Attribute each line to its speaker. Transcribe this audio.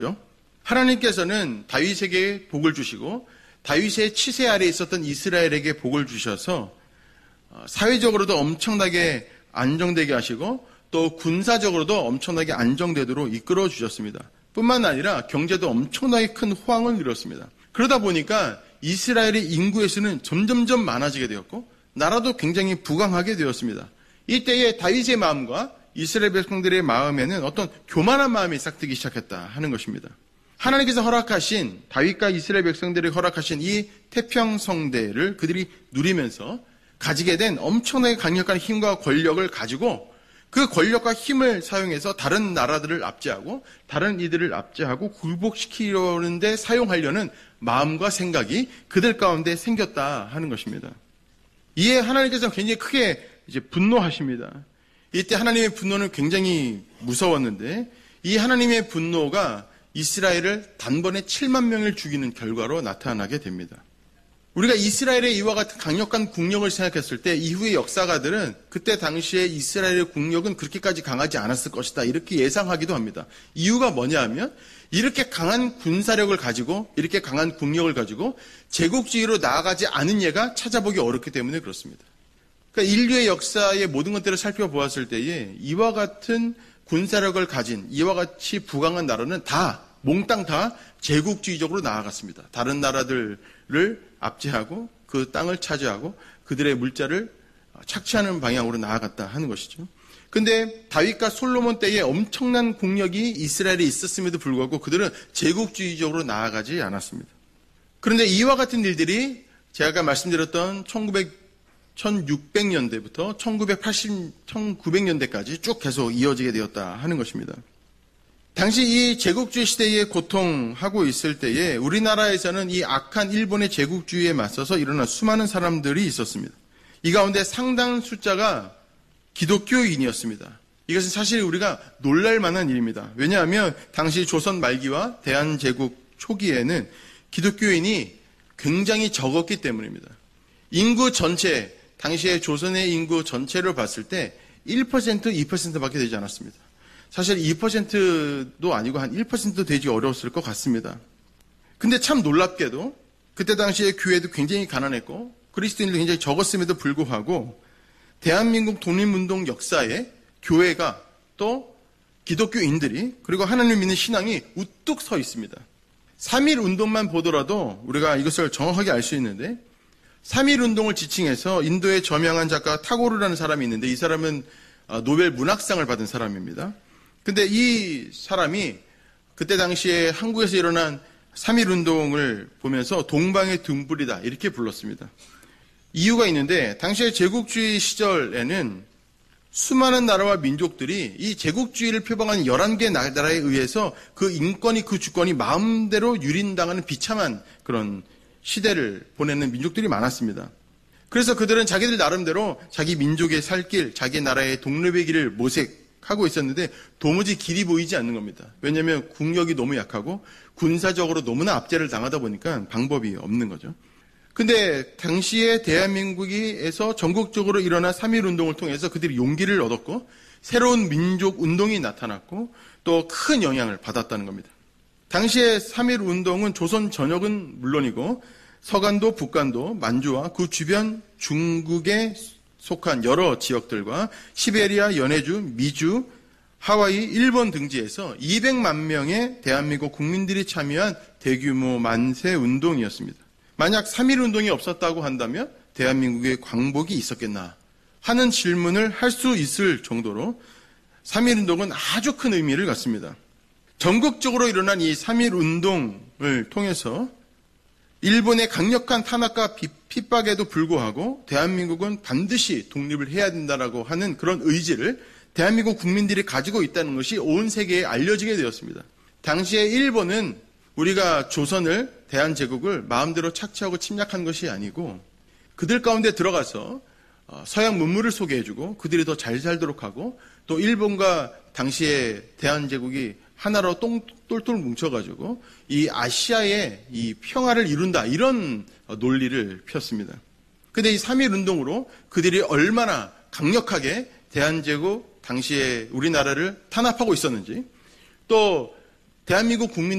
Speaker 1: 하나님께서는 다윗에게 복을 주시고 다윗의 치세 아래에 있었던 이스라엘에게 복을 주셔서 사회적으로도 엄청나게 안정되게 하시고 또 군사적으로도 엄청나게 안정되도록 이끌어 주셨습니다. 뿐만 아니라 경제도 엄청나게 큰 호황을 이뤘습니다. 그러다 보니까 이스라엘의 인구의 수는 점점점 많아지게 되었고 나라도 굉장히 부강하게 되었습니다. 이때에 다윗의 마음과 이스라엘 백성들의 마음에는 어떤 교만한 마음이 싹트기 시작했다 하는 것입니다. 하나님께서 허락하신 다윗과 이스라엘 백성들이 허락하신 이 태평성대를 그들이 누리면서 가지게 된 엄청나게 강력한 힘과 권력을 가지고 그 권력과 힘을 사용해서 다른 나라들을 압제하고 다른 이들을 압제하고 굴복시키려는 데 사용하려는 마음과 생각이 그들 가운데 생겼다 하는 것입니다. 이에 하나님께서 굉장히 크게 분노하십니다. 이때 하나님의 분노는 굉장히 무서웠는데 이 하나님의 분노가 이스라엘을 단번에 7만 명을 죽이는 결과로 나타나게 됩니다. 우리가 이스라엘의 이와 같은 강력한 국력을 생각했을 때 이후의 역사가들은 그때 당시에 이스라엘의 국력은 그렇게까지 강하지 않았을 것이다 이렇게 예상하기도 합니다. 이유가 뭐냐 하면 이렇게 강한 군사력을 가지고 이렇게 강한 국력을 가지고 제국주의로 나아가지 않은 예가 찾아보기 어렵기 때문에 그렇습니다. 그러니까 인류의 역사의 모든 것들을 살펴보았을 때에 이와 같은 군사력을 가진 이와 같이 부강한 나라는 다 몽땅 다 제국주의적으로 나아갔습니다. 다른 나라들을 압제하고 그 땅을 차지하고 그들의 물자를 착취하는 방향으로 나아갔다 하는 것이죠. 근데 다윗과 솔로몬 때에 엄청난 국력이 이스라엘에 있었음에도 불구하고 그들은 제국주의적으로 나아가지 않았습니다. 그런데 이와 같은 일들이 제가 아까 말씀드렸던 1600년대부터 1990년대까지 쭉 계속 이어지게 되었다 하는 것입니다. 당시 이 제국주의 시대에 고통하고 있을 때에 우리나라에서는 이 악한 일본의 제국주의에 맞서서 일어난 수많은 사람들이 있었습니다. 이 가운데 상당 숫자가 기독교인이었습니다. 이것은 사실 우리가 놀랄 만한 일입니다. 왜냐하면 당시 조선 말기와 대한제국 초기에는 기독교인이 굉장히 적었기 때문입니다. 인구 전체, 당시에 조선의 인구 전체를 봤을 때 1%, 2%밖에 되지 않았습니다. 사실 2%도 아니고 한 1% 되지 어려웠을 것 같습니다. 근데 참 놀랍게도 그때 당시에 교회도 굉장히 가난했고 그리스도인도 굉장히 적었음에도 불구하고 대한민국 독립운동 역사에 교회가 또 기독교인들이 그리고 하나님을 믿는 신앙이 우뚝 서 있습니다. 3.1 운동만 보더라도 우리가 이것을 정확하게 알 수 있는데 3.1 운동을 지칭해서 인도의 저명한 작가 타고르라는 사람이 있는데 이 사람은 노벨 문학상을 받은 사람입니다. 근데 이 사람이 그때 당시에 한국에서 일어난 3.1 운동을 보면서 동방의 등불이다 이렇게 불렀습니다. 이유가 있는데 당시에 제국주의 시절에는 수많은 나라와 민족들이 이 제국주의를 표방하는 11개 나라에 의해서 그 인권이 그 주권이 마음대로 유린당하는 비참한 그런 시대를 보내는 민족들이 많았습니다. 그래서 그들은 자기들 나름대로 자기 민족의 살 길, 자기 나라의 독립의 길을 모색하고 있었는데 도무지 길이 보이지 않는 겁니다. 왜냐하면 국력이 너무 약하고 군사적으로 너무나 압제를 당하다 보니까 방법이 없는 거죠. 근데 당시에 대한민국에서 전국적으로 일어난 3.1 운동을 통해서 그들이 용기를 얻었고 새로운 민족 운동이 나타났고 또 큰 영향을 받았다는 겁니다. 당시에 3.1 운동은 조선 전역은 물론이고 서간도, 북간도, 만주와 그 주변 중국에 속한 여러 지역들과 시베리아, 연해주, 미주, 하와이, 일본 등지에서 200만 명의 대한민국 국민들이 참여한 대규모 만세 운동이었습니다. 만약 3.1 운동이 없었다고 한다면 대한민국에 광복이 있었겠나 하는 질문을 할 수 있을 정도로 3.1 운동은 아주 큰 의미를 갖습니다. 전국적으로 일어난 이 3.1 운동을 통해서 일본의 강력한 탄압과 핍박에도 불구하고 대한민국은 반드시 독립을 해야 된다라고 하는 그런 의지를 대한민국 국민들이 가지고 있다는 것이 온 세계에 알려지게 되었습니다. 당시에 일본은 우리가 조선을 대한제국을 마음대로 착취하고 침략한 것이 아니고 그들 가운데 들어가서 서양 문물을 소개해주고 그들이 더 잘 살도록 하고 또 일본과 당시에 대한제국이 하나로 똘똘 뭉쳐가지고 이 아시아의 이 평화를 이룬다 이런 논리를 폈습니다. 근데 이 3.1 운동으로 그들이 얼마나 강력하게 대한제국 당시에 우리나라를 탄압하고 있었는지 또 대한민국 국민